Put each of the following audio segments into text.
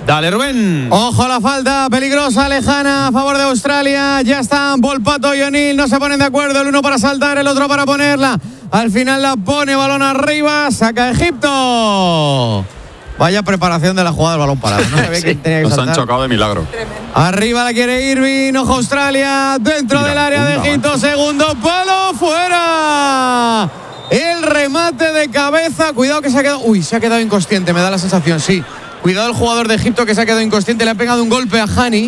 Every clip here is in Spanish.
Dale, Rubén. Ojo a la falta, peligrosa, lejana, a favor de Australia. Ya están Volpato y O'Neill, no se ponen de acuerdo. El uno para saltar, el otro para ponerla. Al final la pone, balón arriba, saca Egipto. Vaya preparación de la jugada del balón parado. No sabía que tenía que saltar. Nos han chocado de milagro. Arriba la quiere Irving, ojo Australia, dentro del área de Egipto, segundo palo, fuera. El remate de cabeza, cuidado que se ha quedado. Se ha quedado inconsciente, me da la sensación, sí. Cuidado el jugador de Egipto que se ha quedado inconsciente, le ha pegado un golpe a Hani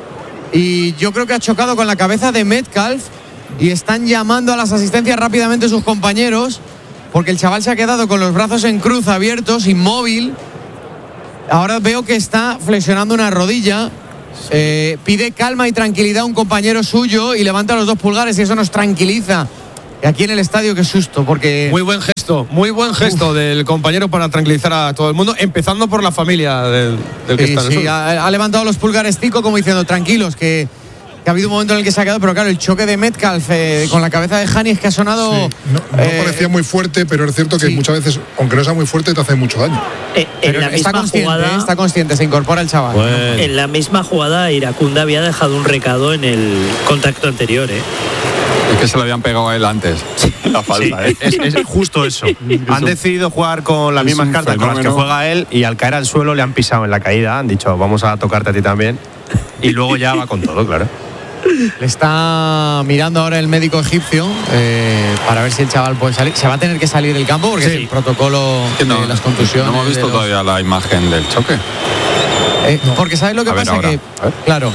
y yo creo que ha chocado con la cabeza de Metcalf y están llamando a las asistencias rápidamente sus compañeros porque el chaval se ha quedado con los brazos en cruz abiertos, inmóvil. Ahora veo que está flexionando una rodilla. Pide calma y tranquilidad a un compañero suyo y levanta los 2 pulgares y eso nos tranquiliza. Aquí en el estadio, qué susto, porque... Muy buen gesto del compañero para tranquilizar a todo el mundo, empezando por la familia del que está en el suelo. Ha levantado los pulgares Tico como diciendo, tranquilos, que ha habido un momento en el que se ha quedado, pero claro, el choque de Metcalf con la cabeza de Hani es que ha sonado... Sí, no parecía muy fuerte, pero es cierto que muchas veces, aunque no sea muy fuerte, te hace mucho daño. En la misma jugada, está consciente, se incorpora el chaval. Bueno. En la misma jugada, Iracunda había dejado un recado en el contacto anterior, Es que se lo habían pegado a él antes. La falta, Es justo eso. Han decidido jugar con las mismas cartas con las que juega él y al caer al suelo le han pisado en la caída. Han dicho, vamos a tocarte a ti también. Y luego ya va con todo, claro. Le está mirando ahora el médico egipcio para ver si el chaval puede salir. Se va a tener que salir del campo porque es el protocolo de las contusiones. No hemos visto todavía la imagen del choque. Porque ¿sabes lo que pasa? Que, claro,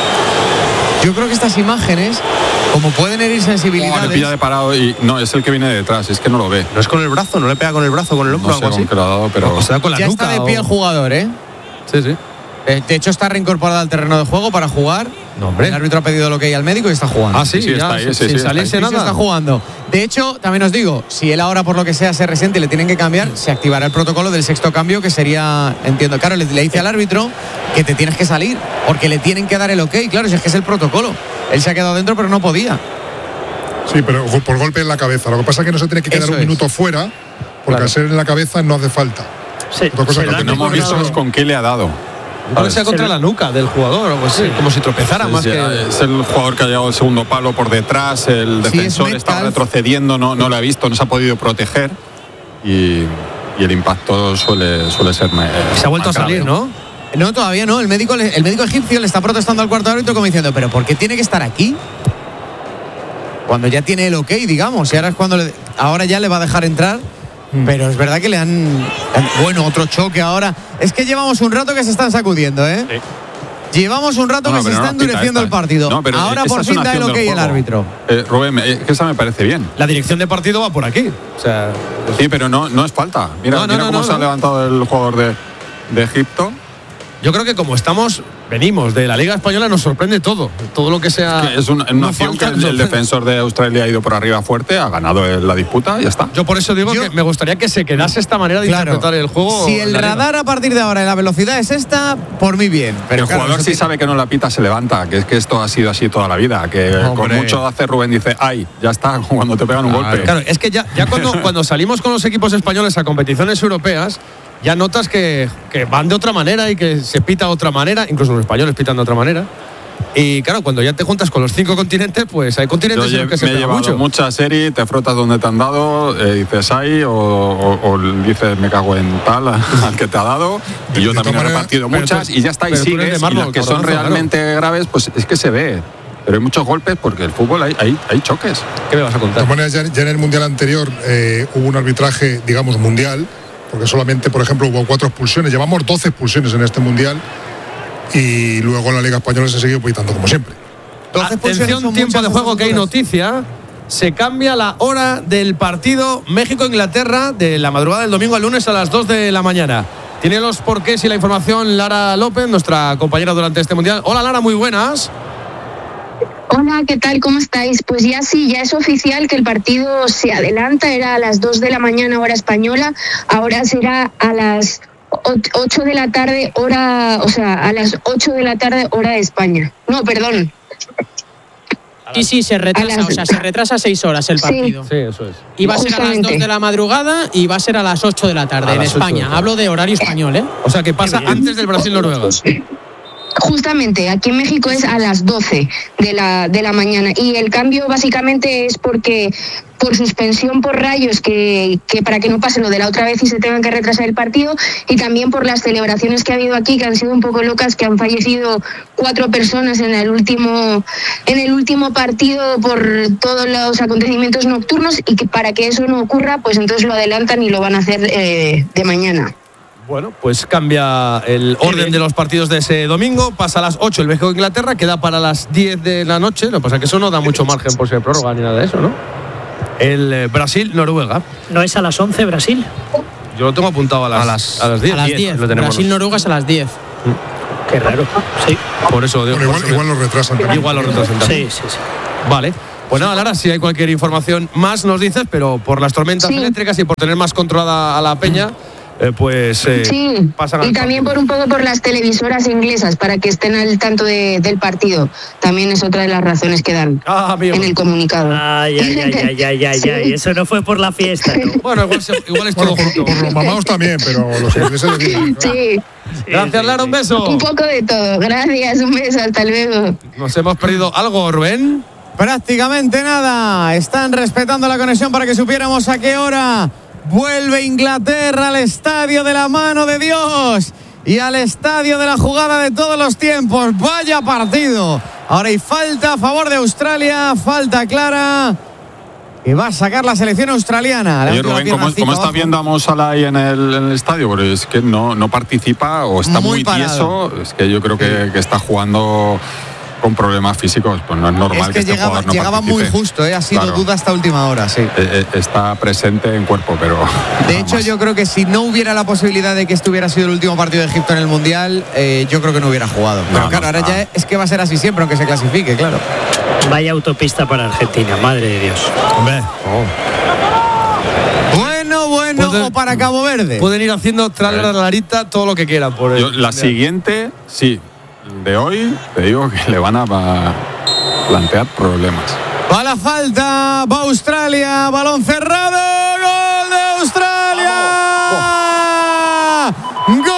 yo creo que estas imágenes, como pueden herir sensibilidades... Le pilla de parado y no, es el que viene detrás, es que no lo ve. No es con el brazo, no le pega con el brazo, con el hombro o algo así. Que lo ha dado, pero... O sea, con la ya nuca, está de pie el jugador, Sí. De hecho, está reincorporado al terreno de juego para jugar. No, hombre. El árbitro ha pedido lo que hay al médico y está jugando. Sí, está ahí, sin salirse nada. Está jugando. De hecho, también os digo, si él ahora por lo que sea se resiente y le tienen que cambiar, se activará el protocolo del sexto cambio, que sería, entiendo, claro, le dice al árbitro que te tienes que salir, porque le tienen que dar el ok, claro, si es que es el protocolo. Él se ha quedado dentro, pero no podía. Sí, pero por golpe en la cabeza. Lo que pasa es que no se tiene que quedar un minuto fuera, porque al ser en la cabeza no hace falta. Lo que no hemos visto es con qué le ha dado. Parece sea contra la nuca del jugador o algo así, como si tropezara más que... Es el jugador que ha llegado al segundo palo por detrás, el defensor está retrocediendo, no lo ha visto, no se ha podido proteger y el impacto suele ser más... Se ha vuelto a salir, ¿no? No, todavía no. El médico egipcio le está protestando al cuarto árbitro como diciendo, ¿pero por qué tiene que estar aquí? Cuando ya tiene el ok, digamos, y ahora es cuando ahora ya le va a dejar entrar. Pero es verdad que le han... Bueno, otro choque ahora. Es que llevamos un rato que se están sacudiendo, Sí. Llevamos un rato que se está endureciendo el partido. Ahora por fin da el ok el árbitro. Rubén, que esa me parece bien. La dirección de partido va por aquí. O sea, sí, pero no es falta. Mira cómo se ha levantado el jugador de Egipto. Yo creo que como venimos de la Liga Española, nos sorprende todo lo que sea. Es una acción que el defensor de Australia ha ido por arriba fuerte, ha ganado la disputa y ya está. Yo por eso digo que me gustaría que se quedase esta manera de interpretar el juego. Si el radar a partir de ahora en la velocidad es esta, por mí bien. Pero el jugador sí sabe que no la pita, se levanta, que es que esto ha sido así toda la vida, que con mucho hace Rubén dice, ¡ay! Ya está, cuando te pegan un golpe. Claro, es que ya cuando salimos con los equipos españoles a competiciones europeas, ya notas que van de otra manera y que se pita de otra manera, incluso los españoles pitan de otra manera. Y claro, cuando ya te juntas con los 5 continentes, pues hay continentes en los que se pega mucho. Me he llevado mucha serie, te frotas donde te han dado, dices ay, o dices me cago en tal al que te ha dado. Y yo también he repartido muchas y ya está, y sigues. Y las que son realmente graves, pues es que se ve. Pero hay muchos golpes porque el fútbol hay choques. ¿Qué me vas a contar? De todas maneras, ya en el Mundial anterior hubo un arbitraje, digamos, mundial, porque solamente, por ejemplo, hubo 4 expulsiones. Llevamos 12 expulsiones en este Mundial y luego en la Liga Española se sigue pitando como siempre. Atención, tiempo de juego, que hay noticia. Se cambia la hora del partido México-Inglaterra de la madrugada del domingo al lunes a las 2 de la mañana. Tiene los porqués y la información Lara López, nuestra compañera durante este Mundial. Hola Lara, muy buenas. Hola, ¿qué tal? ¿Cómo estáis? Pues ya sí, ya es oficial que el partido se adelanta, era a las 2 de la mañana hora española, ahora será a las 8 de la tarde hora, o sea, a las 8 de la tarde hora de España. No, perdón. Sí, se retrasa, se retrasa 6 horas el partido. Sí, eso es. Y va a ser a las 2 de la madrugada y va a ser a las 8 de la tarde en España. Hablo de horario español, ¿eh? O sea, que pasa antes del Brasil-Noruega. Justamente, aquí en México es a las 12 de la mañana y el cambio básicamente es porque por suspensión por rayos que para que no pase lo de la otra vez y se tengan que retrasar el partido, y también por las celebraciones que ha habido aquí, que han sido un poco locas, que han fallecido 4 personas en el último partido por todos los acontecimientos nocturnos, y que para que eso no ocurra, pues entonces lo adelantan y lo van a hacer de mañana. Bueno, pues cambia el orden de los partidos de ese domingo. Pasa a las 8 el México-Inglaterra, queda para las 10 de la noche. Lo que pasa es que eso no da mucho margen por ser prórroga ni nada de eso, ¿no? El Brasil-Noruega. ¿No es a las 11 Brasil? Yo lo tengo apuntado a las 10. A las 10. Brasil-Noruega es a las 10. Qué raro. Sí. Por eso digo. Igual lo retrasan también. Igual lo retrasan también. Sí. Vale. Pues nada, Lara, si hay cualquier información más nos dices, pero por las tormentas eléctricas y por tener más controlada a la peña, pasan al y también por un poco por las televisoras inglesas, para que estén al tanto del partido. También es otra de las razones que dan en el comunicado. Ay. Eso no fue por la fiesta, ¿no? Bueno, igual es todo junto. Por los mamados también, pero los ingleses le dicen. Sí. Gracias, Lara, un beso. Un poco de todo. Gracias, un beso, hasta luego. Nos hemos perdido algo, Rubén. Prácticamente nada. Están respetando la conexión para que supiéramos a qué hora vuelve Inglaterra al estadio de la mano de Dios y al estadio de la jugada de todos los tiempos. Vaya partido. Ahora hay falta a favor de Australia, falta clara, y va a sacar la selección australiana. Oye, Rubén, ¿cómo está viendo a Mo Salah ahí en el estadio? Porque es que no participa o está muy tieso. Es que yo creo que está jugando con problemas físicos, pues no es normal que este jugador no llegaba participe. Muy justo, ha sido duda hasta última hora, sí. Está presente en cuerpo, pero de hecho yo creo que si no hubiera la posibilidad de que este hubiera sido el último partido de Egipto en el Mundial, yo creo que no hubiera jugado. Pero claro, ahora ya es que va a ser así siempre, aunque se clasifique, claro. Vaya autopista para Argentina, madre de Dios. Hombre. Bueno, o para Cabo Verde. Pueden ir haciendo tras la larita todo lo que quieran por él. La siguiente, sí. De hoy, te digo que le van a plantear problemas. Va la falta, va Australia, balón cerrado, gol de Australia. Gol.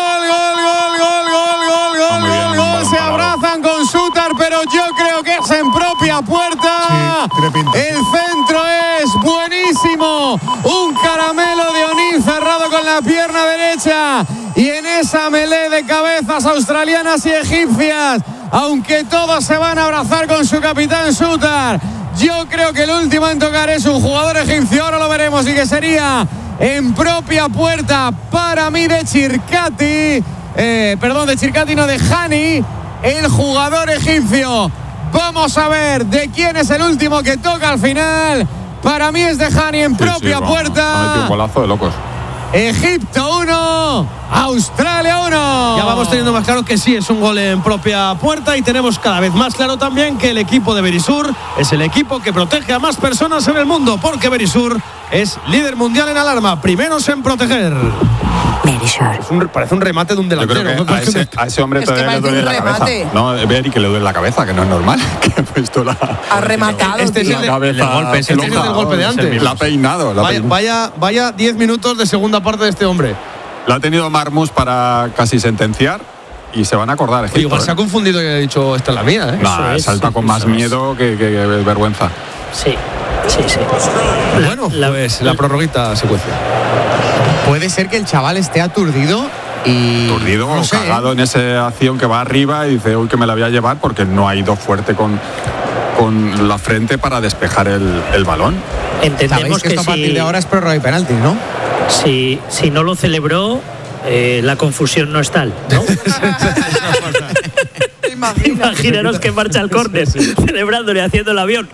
Se abrazan con Sutar, pero yo creo que es en propia puerta. El centro es buenísimo. Un caramelo de Onís cerrado con la pierna derecha. Y en esa melee de cabezas australianas y egipcias, aunque todos se van a abrazar con su capitán Sutar, yo creo que el último en tocar es un jugador egipcio. Ahora lo veremos, y que sería en propia puerta para mí de Chircati. De Chircati, no, de Hani, el jugador egipcio. Vamos a ver de quién es el último que toca al final. Para mí es de Hani en propia puerta. Ha metido un golazo de locos. Egipto 1, Australia 1. Ya vamos teniendo más claro que sí, es un gol en propia puerta, y tenemos cada vez más claro también que el equipo de Berisur es el equipo que protege a más personas en el mundo, porque Berisur es líder mundial en alarma, primeros en proteger. Parece un remate de un delantero. Yo creo que a ese hombre todavía le duele la cabeza. No, Beri, que le duele la cabeza, que no es normal. Que ha puesto ha rematado. Este es el golpe de antes. La ha peinado. Vaya 10 minutos de segunda parte de este hombre. Lo ha tenido Marmus para casi sentenciar, y se van a acordar. Egipto, igual se ha confundido y ha dicho, esta es la mía. No, salta con más miedo que vergüenza. Sí. Bueno, pues la prorroguita secuencia. Puede ser que el chaval esté aturdido o cagado en esa acción, que va arriba y dice, uy, que me la voy a llevar, porque no ha ido fuerte con la frente para despejar el balón. Entendemos que esto a partir de ahora es prórroga y penalti, ¿no? Si no lo celebró, la confusión no es tal, ¿no? Imaginaros que marcha el córner celebrándole, haciendo el avión.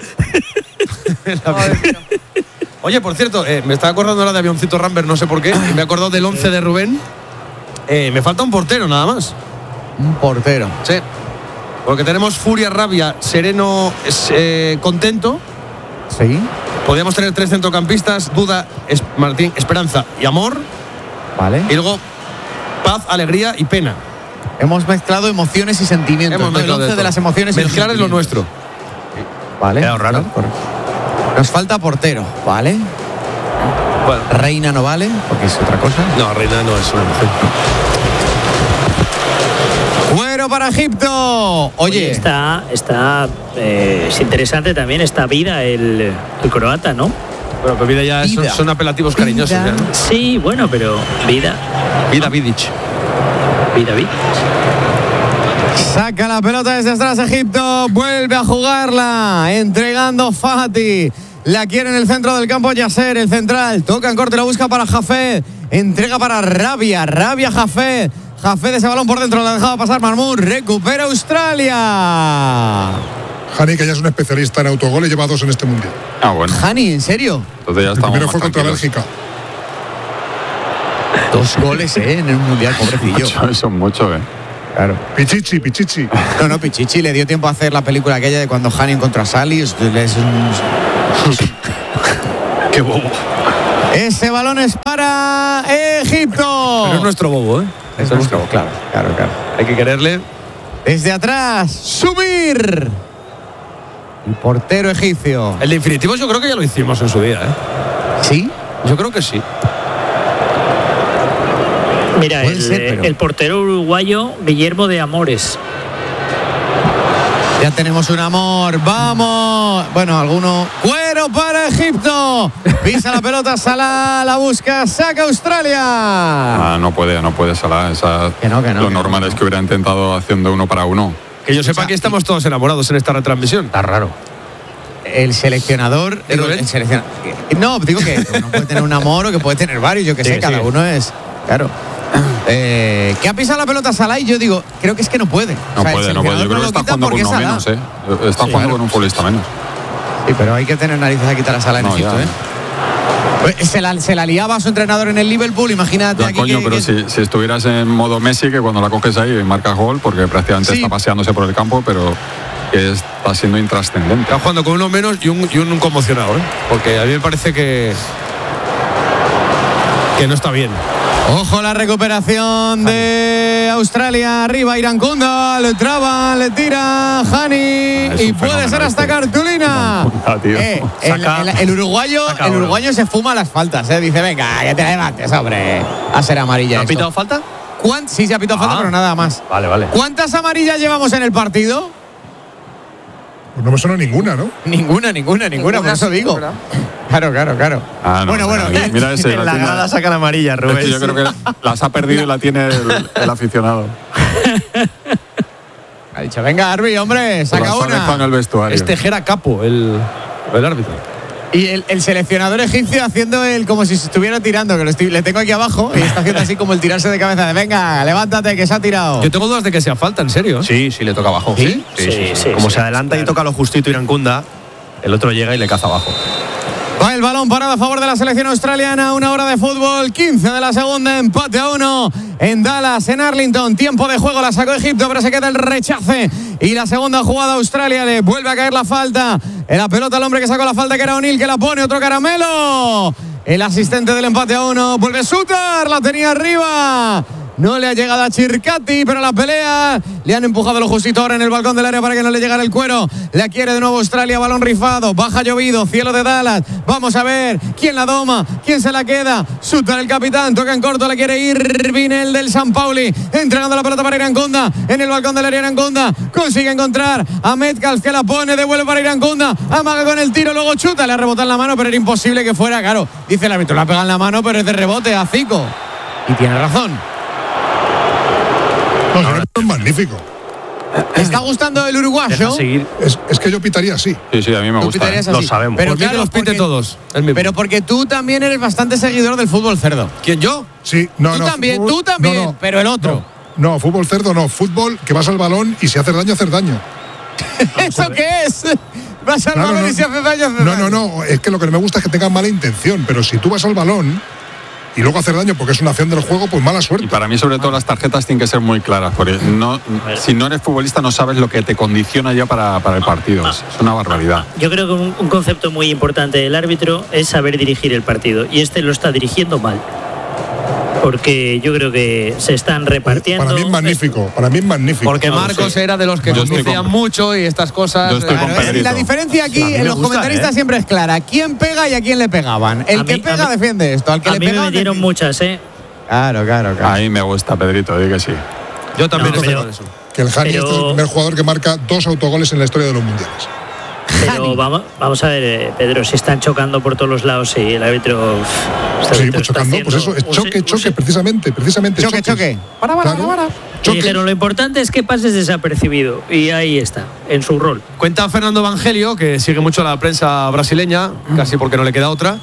Oye, por cierto, me estaba acordando ahora de avioncito Rambert, no sé por qué. Me he acordado del 11 de Rubén. Me falta un portero, nada más. Un portero. Sí. Porque tenemos Furia, Rabia, Sereno, Contento. Sí. Podríamos tener 3 centrocampistas: Duda, Martín, Esperanza y Amor. Vale. Y luego Paz, Alegría y Pena. Hemos mezclado emociones y sentimientos. Hemos mezclado el 11 de las emociones. Mezclar es lo nuestro. Vale. Quedado raro. Nos falta portero, ¿vale? Bueno. Reina no vale, porque es otra cosa. No, Reina no es una mujer. Cuero para Egipto. Oye, es interesante también esta Vida, el croata, ¿no? Bueno, pero Vida ya son apelativos cariñosos. Ya, ¿no? Sí, bueno, pero Vida Vidic. saca la pelota desde atrás Egipto, vuelve a jugarla, entregando Fati. La quiere en el centro del campo Yasser, el central. Toca en corte, la busca para Jafet. Entrega para Rabia Jafet. Jafet ese balón por dentro, la dejaba pasar Marmur. Recupera Australia. Hani, que ya es un especialista en autogoles, lleva 2 en este mundial. Ah, bueno. Hani, ¿en serio? Entonces ya El estamos primero más fue contra tranquilos. Bélgica. 2 goles, en el mundial, pobrecillo. Eso es mucho, Claro. Pichichi. No, Pichichi le dio tiempo a hacer la película aquella de cuando Hani encontró a Sally. Qué bobo. Ese balón es para Egipto. Pero es nuestro bobo, ¿eh? Es nuestro, claro. Hay que quererle. Desde atrás, subir. El portero egipcio. El de infinitivos yo creo que ya lo hicimos en su día, ¿eh? ¿Sí? Yo creo que sí. Mira, el portero uruguayo Guillermo de Amores. Ya tenemos un amor, vamos. Bueno, alguno. Cuero para Egipto. Pisa la pelota, Salah la busca, saca Australia. No puede Salah. Que no. Lo normal es que hubiera intentado haciendo 1 para 1. Que yo sepa que estamos todos enamorados en esta retransmisión. Está raro. El seleccionador. No, digo que uno puede tener un amor o que puede tener varios, yo que sé, cada uno es. Claro. Que ha pisado la pelota Salah y yo digo, creo que es que no puede. No puede. Yo creo que está jugando con uno menos, Está jugando con un futbolista menos. Sí, pero hay que tener narices a quitar a Salah en Egipto, Se la liaba a su entrenador en el Liverpool, imagínate. Ya, aquí pero si estuvieras en modo Messi, que cuando la coges ahí marcas gol, porque prácticamente está paseándose por el campo, pero que está siendo intrascendente. Está jugando con uno menos y un conmocionado, porque a mí me parece que no está bien. Ojo la recuperación de Australia. Arriba Irankunda, le traba, le tira Hani y puede ser hasta cartulina. El uruguayo se fuma las faltas, dice, venga, que te levantes, hombre. A ser amarilla. ¿Ha pitado falta? Sí, se ha pitado falta, pero nada más. Vale. ¿Cuántas amarillas llevamos en el partido? Pues no me suena ninguna, ¿no? Ninguna, por eso digo. Claro. Bueno. Mira ese. En la grada saca la amarilla, Rubén. Es que yo creo que las ha perdido y la tiene el aficionado. Ha dicho, venga, Arbi, hombre, saca una. En el vestuario. Es Tejera Capo, el árbitro. Y el seleccionador egipcio haciendo como si se estuviera tirando, que le tengo aquí abajo, y está haciendo así como el tirarse de cabeza de venga, levántate, que se ha tirado. Yo tengo dudas de que sea falta, en serio. Sí, le toca abajo. ¿Sí? Sí. Como se adelanta y toca lo justito Irankunda, el otro llega y le caza abajo. Va el balón parado a favor de la selección australiana. 1 hora de fútbol, 15 de la segunda, empate a 1 en Dallas, en Arlington. Tiempo de juego, la sacó Egipto, pero se queda el rechace. Y la segunda jugada, Australia le vuelve a caer la falta. En la pelota el hombre que sacó la falta, que era O'Neill, que la pone, otro caramelo. El asistente del empate a 1 vuelve a Sutar, la tenía arriba. No le ha llegado a Chircati, pero la pelea le han empujado lo justito ahora en el balcón del área para que no le llegara el cuero. La quiere de nuevo Australia, balón rifado, baja llovido, cielo de Dallas. Vamos a ver quién la doma, quién se la queda. Sutar el capitán, toca en corto, la quiere Irvine, el del San Pauli, entregando la pelota para Irankunda, en el balcón del área Irankunda, consigue encontrar a Metcalf, que la pone, devuelve para Irankunda, amaga con el tiro, luego chuta, le ha rebotado en la mano, pero era imposible que fuera, claro, dice el árbitro, le ha pegado en la mano, pero es de rebote a Zico. Y tiene razón. Es magnífico. ¿Te está gustando el uruguayo? Es que yo pitaría así. Sí, a mí me gusta. Lo sabemos. Pero claro, que los pite todos. Pero porque tú también eres bastante seguidor del fútbol cerdo. ¿Quién, yo? Sí, Tú también, no, pero el otro. No, fútbol cerdo no. Fútbol que vas al balón y si haces daño, hacer daño. ¿Eso qué es? Vas al balón y si haces daño, hacer daño. No. Es que lo que no me gusta es que tengas mala intención. Pero si tú vas al balón y luego hacer daño porque es una acción del juego, pues mala suerte. Y para mí, sobre todo, las tarjetas tienen que ser muy claras, porque si no eres futbolista no sabes lo que te condiciona ya para el partido. Es una barbaridad. Yo creo que un concepto muy importante del árbitro es saber dirigir el partido, y este lo está dirigiendo mal. porque yo creo que se están repartiendo. Para mí es magnífico, Porque Marcos era de los que conducían mucho y estas cosas. La diferencia aquí en los comentaristas siempre es clara. ¿Quién pega y a quién le pegaban? El que pega defiende esto, al que le pega. A mí me dieron muchas, Claro. A mí me gusta, Pedrito, di que sí. Yo también estoy con eso. Que el Hani es el primer jugador que marca 2 autogoles en la historia de los mundiales. Pero vamos a ver, Pedro, si están chocando por todos los lados y el árbitro. Sí, pues chocando, pues eso, es choque, precisamente. Choque. Para. Dijeron, lo importante es que pases desapercibido. Y ahí está, en su rol. Cuenta Fernando Evangelio, que sigue mucho la prensa brasileña, casi porque no le queda otra,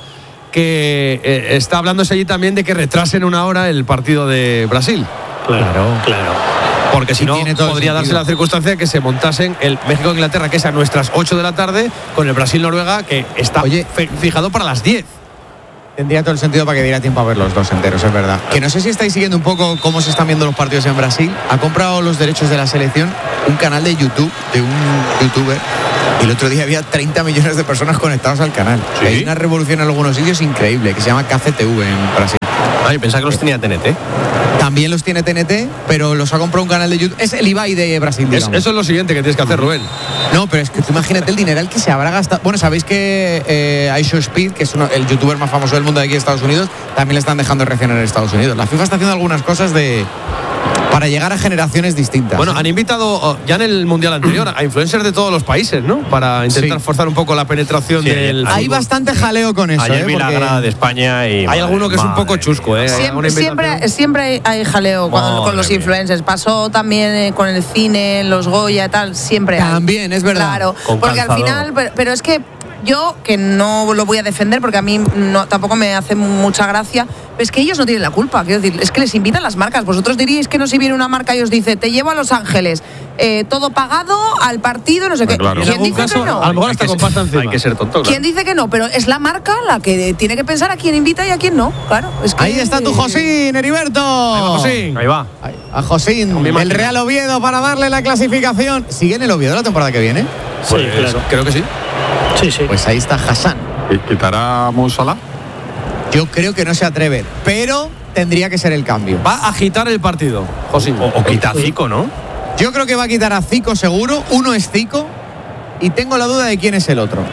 que está hablándose allí también de que retrasen 1 hora el partido de Brasil. Claro. Porque si no, podría darse la circunstancia de que se montasen el México-Inglaterra, que es a nuestras 8 de la tarde, con el Brasil-Noruega, que está fijado para las 10. Tendría todo el sentido para que diera tiempo a ver los dos enteros, es verdad. Que no sé si estáis siguiendo un poco cómo se están viendo los partidos en Brasil. Ha comprado los derechos de la selección un canal de YouTube, de un youtuber, y el otro día había 30 millones de personas conectados al canal. ¿Sí? Hay una revolución en algunos sitios increíble, que se llama KCTV en Brasil. Ay, pensaba que los tenía TNT. También los tiene TNT, pero los ha comprado un canal de YouTube. Es el Ibai de Brasil, digamos. Eso es lo siguiente que tienes que hacer, Rubén. No, pero es que tú imagínate el dineral que se habrá gastado. Bueno, sabéis que iShowSpeed, que es el youtuber más famoso del mundo de aquí de Estados Unidos, también le están dejando reaccionar en Estados Unidos. La FIFA está haciendo algunas cosas para llegar a generaciones distintas. Bueno, han invitado ya en el Mundial anterior a influencers de todos los países, ¿no? Para intentar forzar un poco la penetración del Hay fútbol. Bastante jaleo con eso. Ayer vi la grada de España y... Hay alguno que es un poco chusco, ¿eh? Siempre hay jaleo con los influencers. Pasó también con el cine, los Goya y tal, siempre hay. También, es verdad. Claro, porque al final... Pero es que yo, que no lo voy a defender porque a mí tampoco me hace mucha gracia, pero es que ellos no tienen la culpa. Quiero decir, es que les invitan las marcas. Vosotros diríais que no, si viene una marca y os dice, te llevo a Los Ángeles, todo pagado, al partido, no sé qué. Claro. ¿Quién dice que no? A lo mejor hasta con pasta encima. Hay que ser tonto. ¿Quién dice que no? Pero es la marca la que tiene que pensar a quién invita y a quién no. Claro. Es que, ahí está tu Josín, Heriberto. Ahí va. A Josín, el Real Oviedo, para darle la clasificación. ¿Sigue en el Oviedo la temporada que viene? Pues, sí, claro. Creo que sí. Sí. Pues ahí está Hassan. ¿Quitará a Mo Salah? Yo creo que no se atreve, pero tendría que ser el cambio. Va a agitar el partido, Josín. O quita a Zico, ¿no? Yo creo que va a quitar a Zico seguro. Uno es Zico y tengo la duda de quién es el otro.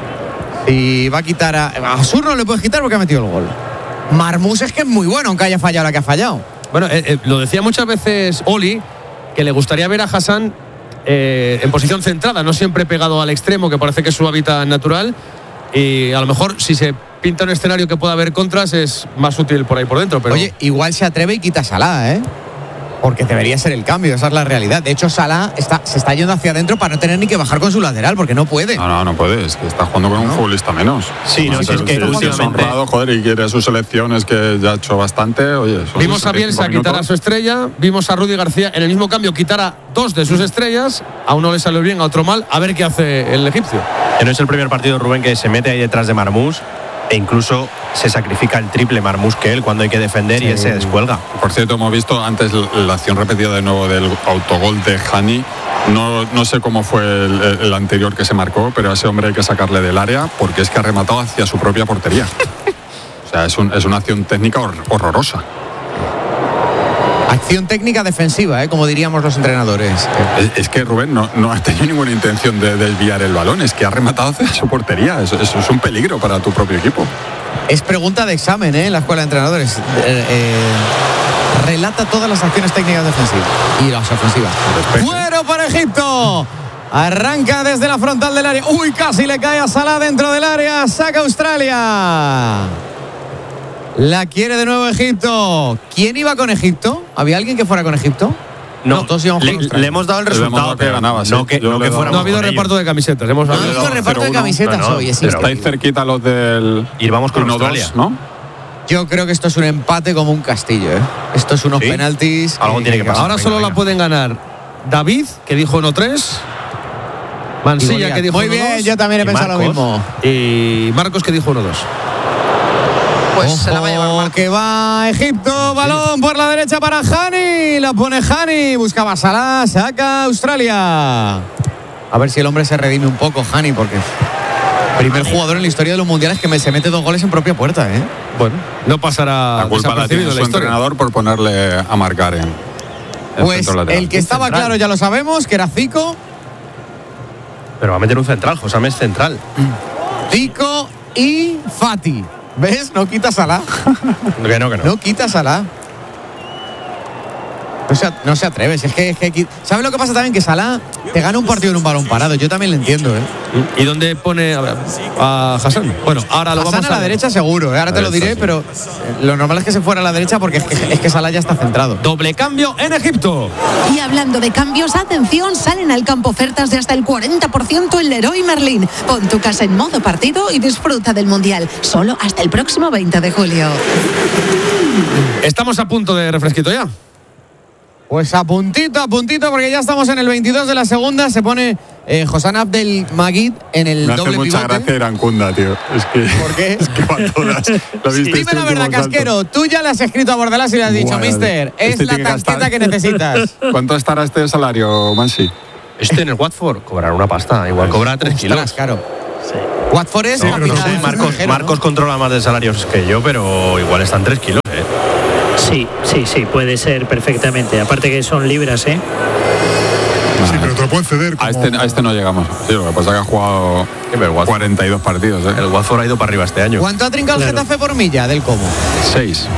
Si va a quitar a Sur, no le puedes quitar porque ha metido el gol. Marmús es que es muy bueno, aunque haya fallado la que ha fallado. Bueno, lo decía muchas veces Oli, que le gustaría ver a Hassan en posición centrada, no siempre pegado al extremo, que parece que es su hábitat natural. Y a lo mejor si se pinta un escenario que pueda haber contras es más útil por ahí por dentro. Pero... Oye, igual se atreve y quita a Salah, ¿eh? Porque debería ser el cambio, esa es la realidad. De hecho, Salah se está yendo hacia adentro para no tener ni que bajar con su lateral, porque no puede. No puede, es que está jugando con un futbolista menos. Sí, no, es que últimamente... y quiere sus selecciones, que ya ha hecho bastante. Oye, vimos a Bielsa quitar a su estrella, vimos a Rudy García en el mismo cambio quitar a 2 de sus estrellas, a uno le salió bien, a otro mal, a ver qué hace el egipcio. Que no es el primer partido, Rubén, que se mete ahí detrás de Marmús. E incluso se sacrifica el triple Marmús que él cuando hay que defender y él se descuelga. Por cierto, hemos visto antes la acción repetida de nuevo del autogol de Hani. No sé cómo fue el anterior que se marcó, pero a ese hombre hay que sacarle del área porque es que ha rematado hacia su propia portería. O sea, es una acción técnica horrorosa. Acción técnica defensiva, como diríamos los entrenadores. Es que Rubén no ha tenido ninguna intención de desviar el balón, es que ha rematado hacia su portería. Eso es un peligro para tu propio equipo. Es pregunta de examen, en la escuela de entrenadores. Relata todas las acciones técnicas defensivas y las ofensivas. ¡Fuera para Egipto! Arranca desde la frontal del área. ¡Uy! Casi le cae a Salah dentro del área. Saca Australia. La quiere de nuevo Egipto. ¿Quién iba con Egipto? ¿Había alguien que fuera con Egipto? No, todos íbamos con le hemos dado el resultado que ganaba. No ha habido reparto de camisetas. Hemos habido reparto de camisetas hoy. Estáis cerquita los del... Y vamos con Australia, ¿no? Yo creo que esto es un empate como un castillo, Esto es unos penaltis. Algo tiene que pasar. Ahora solo la pueden ganar David, que dijo 1-3. Mansilla, que dijo 1-2. Muy bien, yo también he pensado lo mismo. Y Marcos, que dijo 1-2. Pues se la va a llevar Marcos. Que va Egipto, balón por la derecha para Hani, la pone Hani, buscaba Salah, saca Australia. A ver si el hombre se redime un poco, Hani, porque Primer jugador en la historia de los mundiales que se mete 2 goles en propia puerta, ¿eh? Bueno, no pasará. La culpa la tiene su entrenador por ponerle a marcar en pues el que estaba claro ya lo sabemos, que era Zico. Pero va a meter un central, Josame es central. Zico y Fati. ¿Ves? No quita Salah. Que no. No quita Salah. No se atreve. Si es que ¿sabes lo que pasa también? Que Salah te gana un partido en un balón parado. Yo también lo entiendo, ¿eh? ¿Y dónde pone a Hassan? Bueno, ahora lo Hassan vamos a la derecha seguro, ¿eh? Ahora te lo diré, sí. Pero lo normal es que se fuera a la derecha porque es que Salah ya está centrado. Doble cambio en Egipto. Y hablando de cambios, atención, salen al campo ofertas de hasta el 40% en Leroy Merlin. Pon tu casa en modo partido y disfruta del Mundial. Solo hasta el próximo 20 de julio. Estamos a punto de refresquito ya. Pues a puntito, porque ya estamos en el 22 de la segunda. Se pone Hossan Abdelmajid en el doble pivote. Me hace mucha gracia Irankunda, tío. Es que, ¿por qué? Es que va todas. Dime la verdad, Casquero. Tú ya le has escrito a Bordalás y le has dicho, mister, es la tanqueta que necesitas. ¿Cuánto estará este de salario, Mansi? En el Watford cobrará una pasta. Igual cobra 3 kilos. Claro. Sí. Watford es... Marcos controla más de salarios que yo, pero igual están 3 kilos, ¿eh? Sí, puede ser perfectamente. Aparte que son libras, ¿eh? Sí, pero te lo pueden ceder. Como... A este no llegamos. Sí, lo que pasa es que ha jugado 42 partidos, ¿eh? El Watford ha ido para arriba este año. ¿Cuánto ha trincado el Getafe por milla del Como? 6.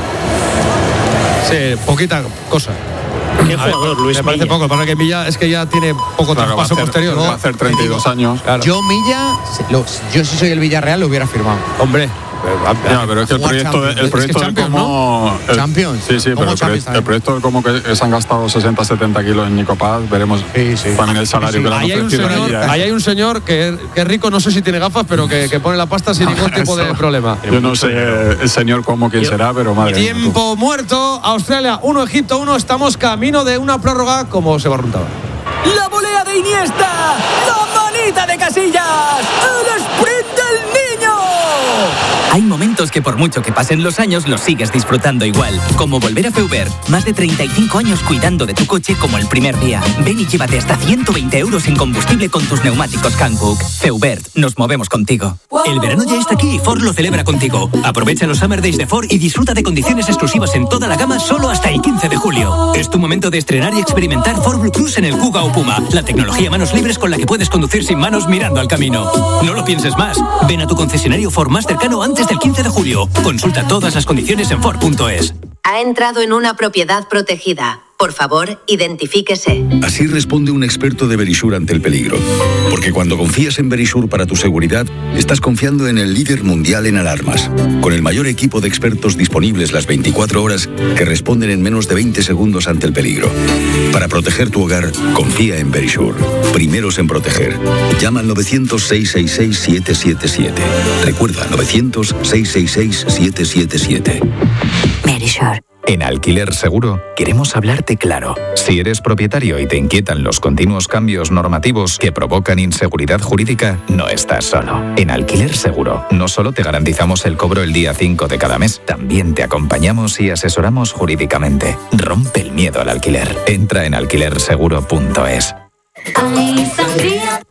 Sí, poquita cosa. ¿Qué jugador, Luis? Me parece poco. Para que Milla es que ya tiene poco traspaso posterior. Va a hacer 32 años. Claro. Yo Milla, yo si soy el Villarreal lo hubiera firmado. Hombre. Pero es que el proyecto de como Champions. Sí, pero el proyecto de como que se han gastado 60-70 kilos en Nico Paz, veremos también el salario que le han ofrecido. Ahí hay un señor que es rico, no sé si tiene gafas, pero que pone la pasta sin ningún tipo de problema. Yo no sé el señor como quién será, pero madre mía. Tiempo muerto, Australia 1, Egipto 1, estamos camino de una prórroga como se barruntaba. La volea de Iniesta, la manita de Casillas, el sprint del niño. Hay momentos que por mucho que pasen los años los sigues disfrutando igual, como volver a Feubert. Más de 35 años cuidando de tu coche como el primer día. Ven y llévate hasta 120 euros en combustible con tus neumáticos Hankook. Feubert, nos movemos contigo. El verano ya está aquí y Ford lo celebra contigo. Aprovecha los Summer Days de Ford y disfruta de condiciones exclusivas en toda la gama solo hasta el 15 de julio. Es tu momento de estrenar y experimentar Ford Blue Cruise en el Kuga o Puma, la tecnología manos libres con la que puedes conducir sin manos mirando al camino. No lo pienses más. Ven a tu concesionario Ford más cercano antes del 15 de julio. Consulta todas las condiciones en Ford.es. Ha entrado en una propiedad protegida. Por favor, identifíquese. Así responde un experto de Verisure ante el peligro. Porque cuando confías en Verisure para tu seguridad, estás confiando en el líder mundial en alarmas. Con el mayor equipo de expertos disponibles las 24 horas que responden en menos de 20 segundos ante el peligro. Para proteger tu hogar, confía en Verisure. Primeros en proteger. Llama al 900-666-777. Recuerda, 900-666-777. Verisure. En Alquiler Seguro queremos hablarte claro. Si eres propietario y te inquietan los continuos cambios normativos que provocan inseguridad jurídica, no estás solo. En Alquiler Seguro no solo te garantizamos el cobro el día 5 de cada mes, también te acompañamos y asesoramos jurídicamente. Rompe el miedo al alquiler. Entra en alquilerseguro.es.